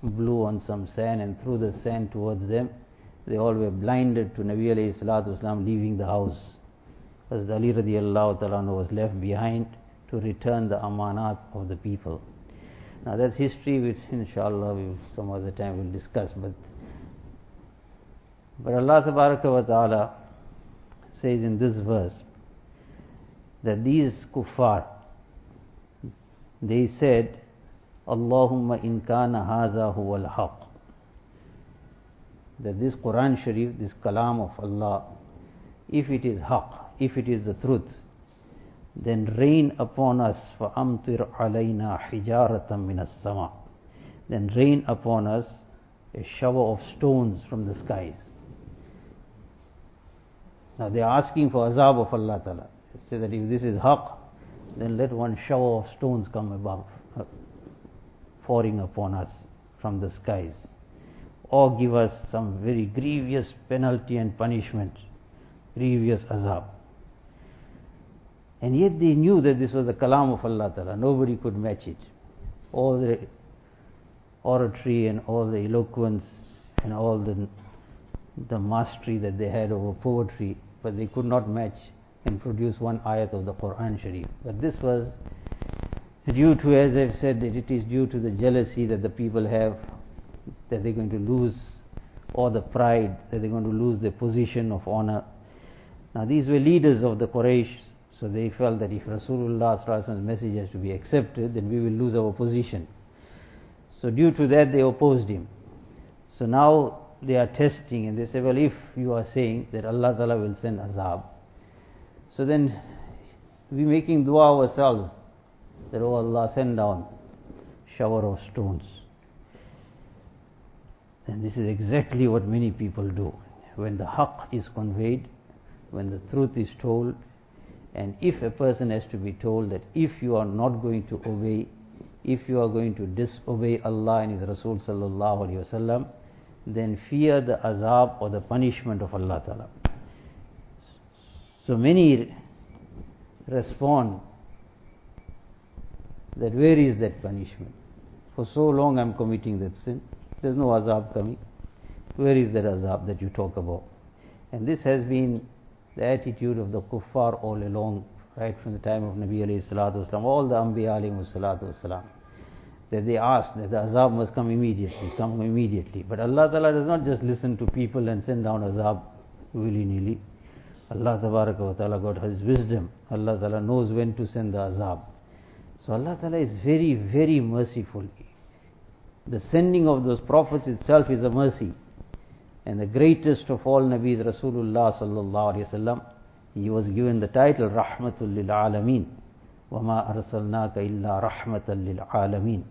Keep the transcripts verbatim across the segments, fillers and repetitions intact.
blew on some sand and threw the sand towards them. They all were blinded to Nabi alayhi salatu wasalam leaving the house. As Ali radiallahu ta'ala was left behind to return the amanat of the people. Now that's history which inshallah we will, some other time we'll discuss. But, but Allah tabaraka wa ta'ala says in this verse that these kuffar, they said, Allahumma in kana haza huwa al-haq, that this Quran Sharif, this kalam of Allah, if it is haq, if it is the truth, then rain upon us, فَأَمْطِرْ عَلَيْنَا حِجَارَةً مِنَ السَّمَاءِ, then rain upon us a shower of stones from the skies. Now they are asking for azab of Allah Ta'ala. They say that if this is haq, then let one shower of stones come above, uh, pouring upon us from the skies, or give us some very grievous penalty and punishment, grievous azab. And yet they knew that this was the kalam of Allah Ta'ala. Nobody could match it. All the oratory and all the eloquence and all the, the mastery that they had over poetry, but they could not match and produce one ayat of the Quran Sharif. But this was due to, as I've said, that it is due to the jealousy that the people have, that they're going to lose, or the pride that they're going to lose their position of honor. Now these were leaders of the Quraysh, so they felt that if Rasulullah's message has to be accepted, then we will lose our position. So due to that they opposed him. So now they are testing and they say, well, if you are saying that Allah Ta'ala will send azab, so then we making dua ourselves that, oh Allah, send down shower of stones. And this is exactly what many people do. When the haqq is conveyed, when the truth is told, and if a person has to be told that if you are not going to obey, if you are going to disobey Allah and His Rasul sallallahu alaihi wasallam, then fear the azab or the punishment of Allah Ta'ala. So many respond that where is that punishment? For so long I am committing that sin, there is no azab coming. Where is that azab that you talk about? And this has been the attitude of the kuffar all along, right from the time of Nabi alayhi salatu wasalam, all the Anbiya alayhi salatu wasalam, that they asked that the azab must come immediately, come immediately. But Allah Ta'ala does not just listen to people and send down azab willy-nilly. Allah Tabaraka wa Ta'ala got His wisdom. Allah Ta'ala knows when to send the azab. So Allah Ta'ala is very, very merciful. The sending of those prophets itself is a mercy. And the greatest of all Nabis, Rasulullah sallallahu alaihi wasallam, he was given the title Rahmatul lil Alameen. وَمَا أَرْسَلْنَاكَ إِلَّا رَحْمَةً لِلْعَالَمِينَ.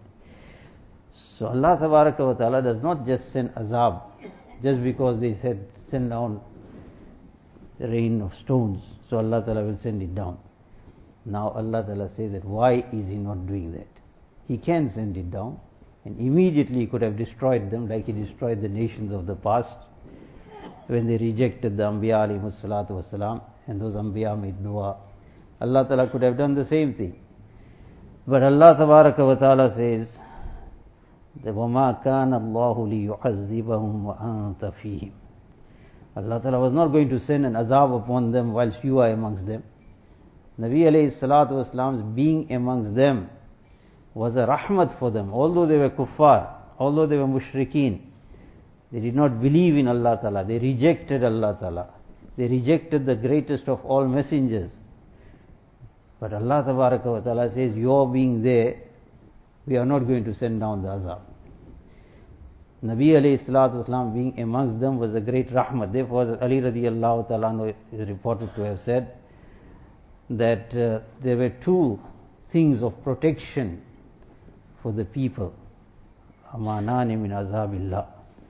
So Allah Tabaraka wa Ta'ala does not just send azab just because they said send down the rain of stones, so Allah Ta'ala will send it down. Now Allah Ta'ala says that why is He not doing that? He can send it down, and immediately He could have destroyed them like He destroyed the nations of the past when they rejected the Anbiya alayhi salatu wasalam, and those Anbiya made dua. Allah Ta'ala could have done the same thing. But Allah Tabaraka wa Ta'ala says that وَمَا كَانَ اللَّهُ لِيُعَذِّبَهُمْ وَأَنْتَ فِيهِمْ. Allah Ta'ala was not going to send an azab upon them whilst you are amongst them. Nabi alayhi salatu wasalam's being amongst them was a rahmat for them. Although they were kuffar, although they were mushrikeen, they did not believe in Allah Ta'ala, they rejected Allah Ta'ala, they rejected the greatest of all messengers. But Allah Tabaraka wa Ta'ala says, your being there, we are not going to send down the azab. Nabi alayhi salatu wasalam being amongst them was a great rahmat. Therefore Ali radiallahu ta'ala is reported to have said that uh, there were two things of protection for the people. Amanani min azabillah.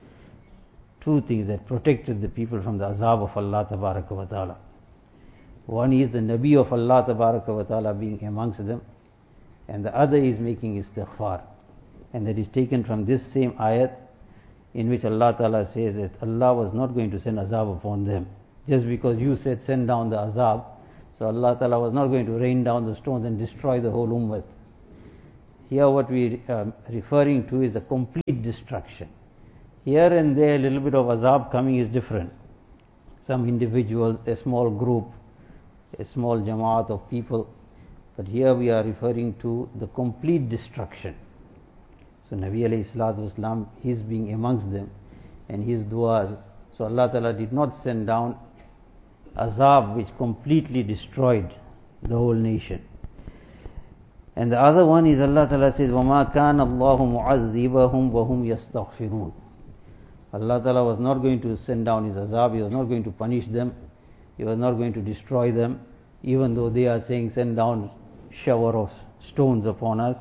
Two things that protected the people from the azab of Allah Tabaraka wa Ta'ala. One is the Nabi of Allah Tabaraka wa Ta'ala being amongst them, and the other is making istighfar. And that is taken from this same ayat in which Allah Ta'ala says that Allah was not going to send azab upon them. Just because you said send down the azab, so Allah Ta'ala was not going to rain down the stones and destroy the whole ummah. Here what we are referring to is the complete destruction. Here and there, a little bit of azab coming is different. Some individuals, a small group, a small jamaat of people. But here we are referring to the complete destruction. So Nabi alayhi salatu wasalam, his being amongst them and his du'as. So Allah Ta'ala did not send down azab which completely destroyed the whole nation. And the other one is Allah Ta'ala says, وَمَا كَانَ اللَّهُ مُعَذِّبَهُمْ وَهُمْ يَسْتَغْفِرُونَ. Allah Ta'ala was not going to send down his azab, he was not going to punish them, he was not going to destroy them, even though they are saying, send down shower of stones upon us,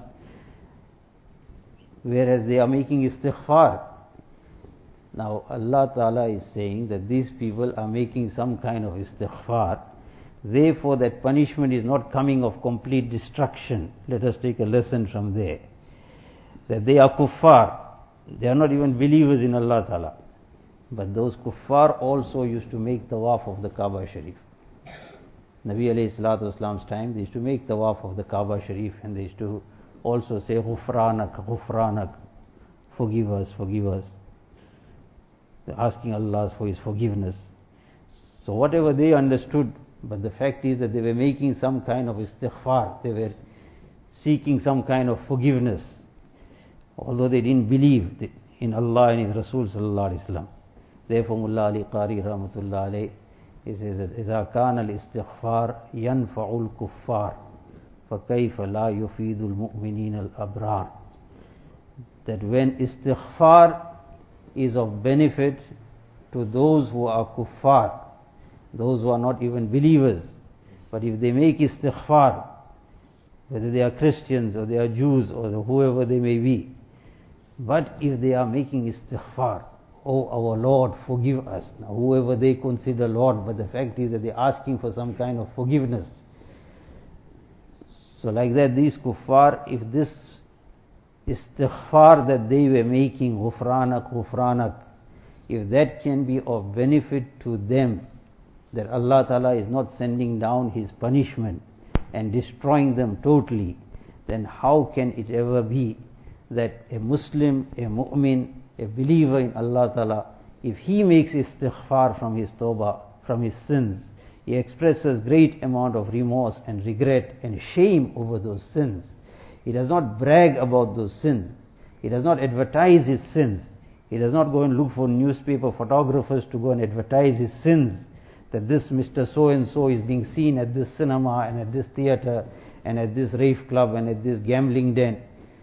whereas they are making istighfar. Now Allah Ta'ala is saying that these people are making some kind of istighfar, therefore that punishment is not coming of complete destruction. Let us take a lesson from there, that they are kuffar, they are not even believers in Allah Ta'ala, but those kuffar also used to make tawaf of the Kaaba Sharif. Nabi alayhi salatu wasalam's time, they used to make tawaf of the Kaaba Sharif, and they used to also say ghufranak, ghufranak, forgive us, forgive us. They're asking Allah for his forgiveness. So whatever they understood, but the fact is that they were making some kind of istighfar, they were seeking some kind of forgiveness, although they didn't believe in Allah and His Rasul sallallahu alaihi wasallam. Therefore Mullah Ali Qari rahmatullah alayhi, he says that إِذَا كَانَ الْإِسْتِغْفَارِ يَنْفَعُ الْكُفَّارِ فَكَيْفَ لَا يُفِيدُ الْمُؤْمِنِينَ الْأَبْرَارِ. That when istighfar is of benefit to those who are kuffar, those who are not even believers, but if they make istighfar, whether they are Christians or they are Jews or whoever they may be, but if they are making istighfar, oh our Lord, forgive us. Now whoever they consider Lord, but the fact is that they are asking for some kind of forgiveness. So like that, these kuffar, if this istighfar that they were making, ghufranak, ghufranak, if that can be of benefit to them, that Allah Ta'ala is not sending down His punishment and destroying them totally, then how can it ever be that a Muslim, a mu'min, a believer in Allah Ta'ala, if he makes istighfar from his tawbah, from his sins, he expresses great amount of remorse and regret and shame over those sins. He does not brag about those sins. He does not advertise his sins. He does not go and look for newspaper photographers to go and advertise his sins, that this Mister So-and-so is being seen at this cinema and at this theater and at this rave club and at this gambling den.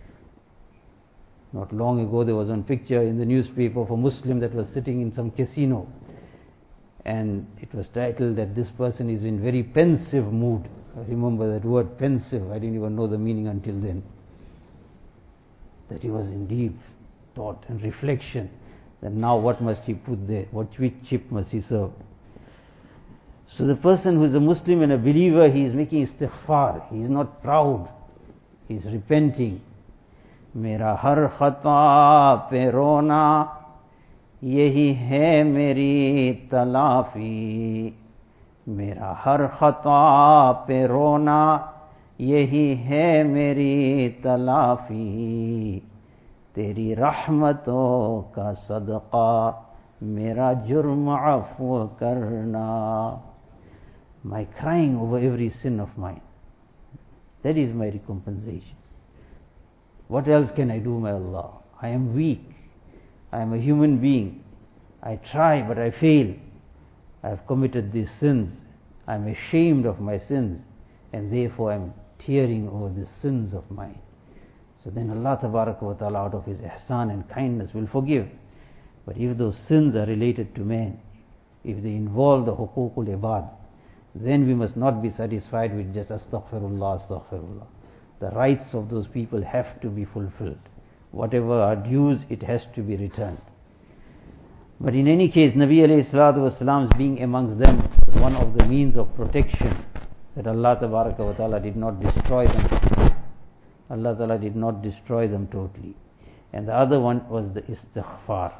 Not long ago there was one picture in the newspaper of a Muslim that was sitting in some casino, and it was titled that this person is in very pensive mood. I remember that word pensive, I didn't even know the meaning until then. That he was in deep thought and reflection, that now what must he put there, what which chip must he serve. So the person who is a Muslim and a believer, he is making istighfar, he is not proud, he is repenting. मेरा हर खता पे रोना यही है मेरी तलाफी, मेरा हर खता पे रोना यही है मेरी तलाफी, तेरी रहमतों का सदका मेरा जुर्म अफ़्व करना. My crying over every sin of mine, that is my recompensation. What else can I do, my Allah? I am weak. I am a human being. I try, but I fail. I have committed these sins. I am ashamed of my sins, and therefore I am tearing over the sins of mine. So then Allah Tabaraka wa Ta'ala, out of His ihsan and kindness, will forgive. But if those sins are related to man, if they involve the huququl ibad, then we must not be satisfied with just astaghfirullah, astaghfirullah. The rights of those people have to be fulfilled. Whatever are dues, it has to be returned. But in any case, Nabi alayhi salatu wasalam's being amongst them was one of the means of protection, that Allah Tabaraka wa Ta'ala did not destroy them. Allah Ta'ala did not destroy them totally. And the other one was the istighfar.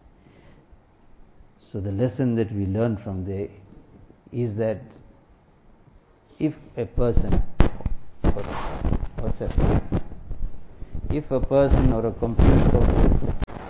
So the lesson that we learn from there is that if a person, what's that? If a person or a computer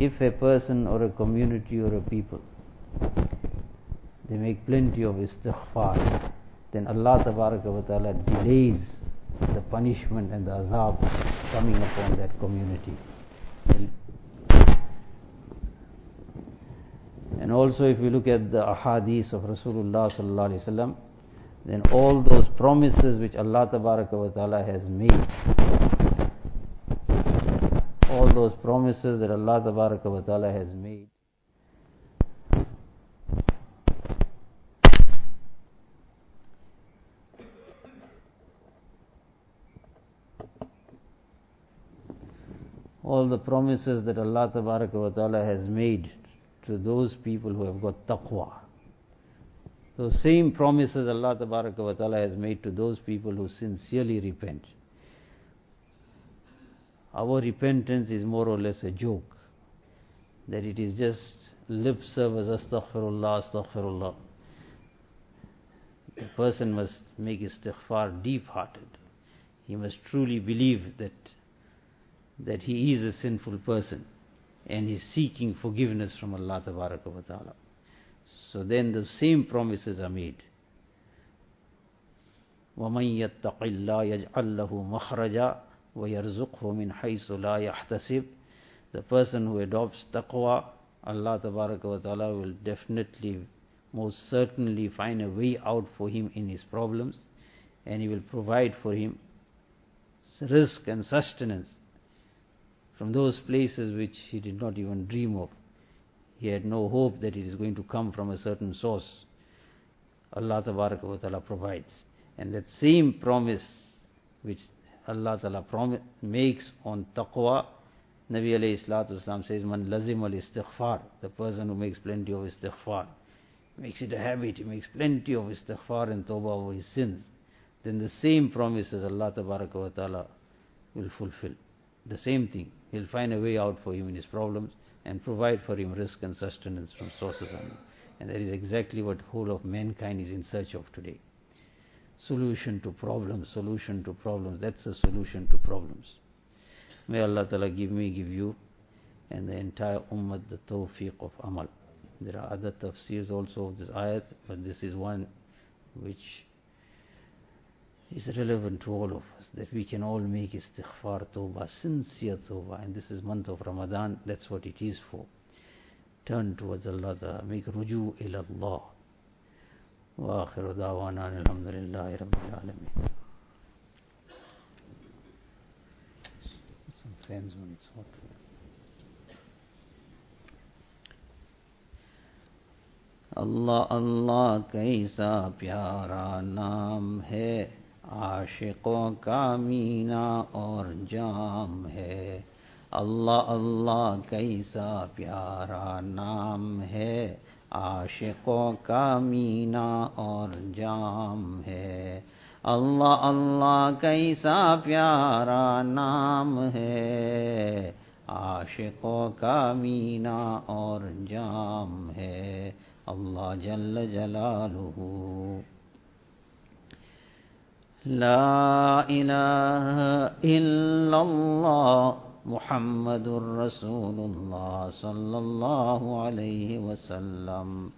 if a person or a community or a people, they make plenty of istighfar, then Allah Tabaraka wa Ta'ala delays the punishment and the azab coming upon that community. And also if we look at the ahadith of Rasulullah Sallallahu Alaihi Wasallam, then all those promises which Allah Tabaraka wa Ta'ala has made, all those promises that Allah Tabaraka wa Ta'ala has made, all the promises that Allah Tabaraka wa Ta'ala has made to those people who have got taqwa, those same promises Allah Tabaraka wa Ta'ala has made to those people who sincerely repent. Our repentance is more or less a joke, that it is just lip service, astaghfirullah, astaghfirullah. The person must make istighfar deep-hearted. He must truly believe that that he is a sinful person and is seeking forgiveness from Allah Tabaraka wa Ta'ala. So then the same promises are made. وَمَنْ يَتَّقِ اللَّهَ يَجْعَلْ لَهُ مَخْرَجًا وَيَرْزُقْهُ مِنْ حَيْثُ لَا يَحْتَسِبُ. The person who adopts taqwa, Allah Tabaraka wa Ta'ala will definitely, most certainly find a way out for him in his problems, and He will provide for him rizq and sustenance from those places which he did not even dream of. He had no hope that it is going to come from a certain source. Allah Tabaraka wa Ta'ala provides. And that same promise which Allah Ta'ala prom- makes on taqwa, Nabi alayhi salatu wasalam says, Man lazim al istighfar, the person who makes plenty of istighfar, makes it a habit, he makes plenty of istighfar and tawbah over his sins, then the same promises Allah Tabaraka wa Ta'ala will fulfill. The same thing. He'll find a way out for him in his problems and provide for him rizq and sustenance from sources. And that is exactly what whole of mankind is in search of today. Solution to problems, solution to problems. That's a solution to problems. May Allah Ta'ala give me, give you, and the entire ummah the tawfiq of amal. There are other tafsirs also of this ayat, but this is one which is relevant to all of us, that we can all make istighfar, tawbah, sincere tawbah. And this is month of Ramadan, that's what it is for. Turn towards Allah, make ruju ila Allah. Wa akhiru da'wana alhamdulillahi rabbil alameen. Some fans when it's hot. Allah Allah kaisa pyara naam hai, आशिकों का मीना और जाम है. अल्लाह अल्लाह कैसा प्यारा नाम है, आशिकों का मीना और जाम है. अल्लाह अल्लाह कैसा प्यारा नाम है, आशिकों का मीना और जाम है. अल्लाह जल्ल जलालुहु. ला इलाहा इल्लल्लाह मुहम्मदुर रसूलुल्लाह सल्लल्लाहु अलैहि वसल्लम.